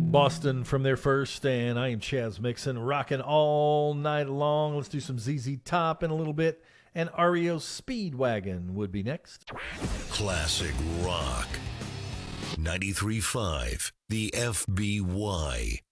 Boston from their first, and I am Chaz Mixon, rocking all night long. Let's do some ZZ Top in a little bit, and REO Speedwagon would be next. Classic rock. 93.5, the FBY.